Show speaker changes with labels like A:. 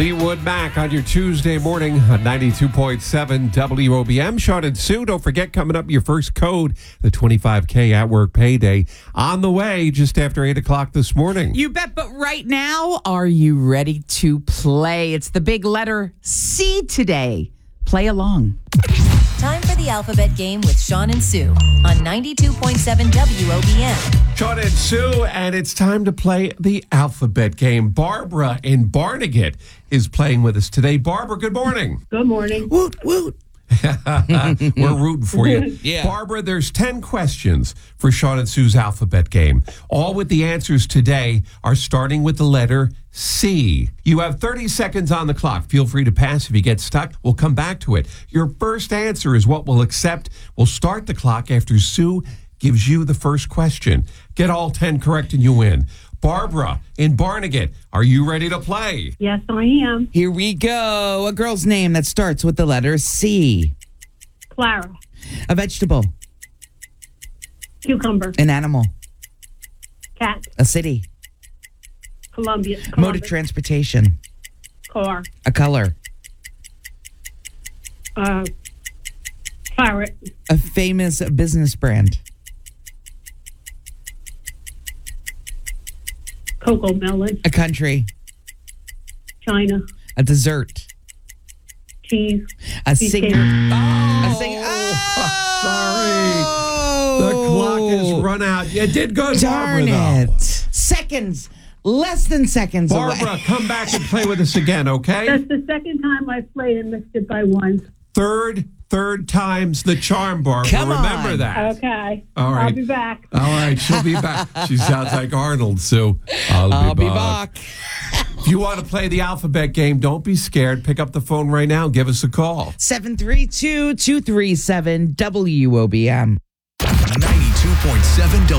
A: Fleetwood Mac on your Tuesday morning on 92.7 WOBM. Sean and Sue, don't forget, coming up, your first code, the 25K at work payday, on the way just after 8 o'clock this morning.
B: You bet, but right now, are you ready to play? It's the big letter C today. Play along.
C: Time for the alphabet game with Sean and Sue on 92.7 WOBM.
A: Sean and Sue, and it's time to play the alphabet game. Barbara in Barnegat is playing with us today. Barbara, good morning.
D: Good morning.
B: Woot, woot.
A: We're rooting for you.
B: Yeah.
A: Barbara, there's 10 questions for Sean and Sue's alphabet game. All with the answers today are starting with the letter C. You have 30 seconds on the clock. Feel free to pass if you get stuck. We'll come back to it. Your first answer is what we'll accept. We'll start the clock after Sue gives you the first question. Get all 10 correct and you win. Barbara in Barnegat, are you ready to play?
D: Yes, I am.
B: Here we go. A girl's name that starts with the letter C.
D: Clara.
B: A vegetable.
D: Cucumber.
B: An animal.
D: Cat.
B: A city.
D: Columbia.
B: Mode of
D: Columbus.
B: transportation.
D: Car.
B: A color.
D: Claret.
B: A famous business brand.
D: Cocoa melon.
B: A country.
D: China.
B: A dessert.
D: Cheese.
B: A
D: Cheesecake.
B: singer. A singer.
A: Sorry. The clock has run out. You did good,
B: Darn
A: Barbara, though.
B: it. Seconds. Less than seconds
A: Barbara,
B: away.
A: come back and play with us again, okay?
D: That's the second time I played and missed it by one.
A: Third time's the charm, Barbara.
B: Come on.
A: Remember that.
D: Okay.
A: All right.
D: I'll be back.
A: All right, she'll be back. She sounds like Arnold, Sue.
B: I'll be back.
A: If you want to play the alphabet game, don't be scared. Pick up the phone right now and give us a call.
B: 732-237 WOBM.
E: 92.7